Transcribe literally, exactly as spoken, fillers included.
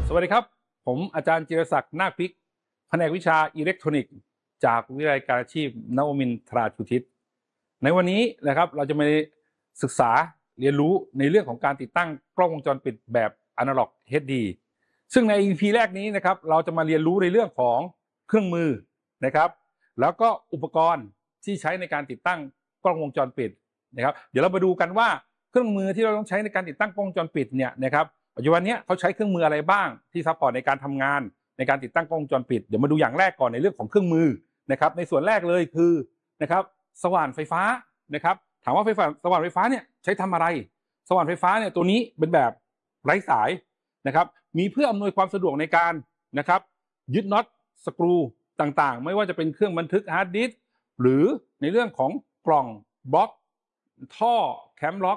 สวัสดีครับผมอาจารย์จิรศักดิ์นาคพิกแผนกวิชาอิเล็กทรอนิกส์จากวิทยาลัยการอาชีพนวมินทราชูทิศในวันนี้นะครับเราจะมาศึกษาเรียนรู้ในเรื่องของการติดตั้งกล้องวงจรปิดแบบอนาล็อก เอช ดี ซึ่งใน อี พี แรกนี้นะครับเราจะมาเรียนรู้ในเรื่องของเครื่องมือนะครับแล้วก็อุปกรณ์ที่ใช้ในการติดตั้งกล้องวงจรปิดนะครับเดี๋ยวเรามาดูกันว่าเครื่องมือที่เราต้องใช้ในการติดตั้งกล้องวงจรปิดเนี่ยนะครับปัจจุบันนี้เขาใช้เครื่องมืออะไรบ้างที่ซัพพอร์ตในการทำงานในการติดตั้งกล้องวงจรปิดเดี๋ยวมาดูอย่างแรกก่อนในเรื่องของเครื่องมือนะครับในส่วนแรกเลยคือนะครับสว่านไฟฟ้านะครับถามว่าไฟฟ้าสว่านไฟฟ้าเนี่ยใช้ทำอะไรสว่านไฟฟ้าเนี่ยตัวนี้เป็นแบบไร้สายนะครับมีเพื่ออำนวยความสะดวกในการนะครับยึดน็อตสกรูต่างๆไม่ว่าจะเป็นเครื่องบันทึกฮาร์ดดิสก์หรือในเรื่องของกล่องบล็อกท่อแคมล็อก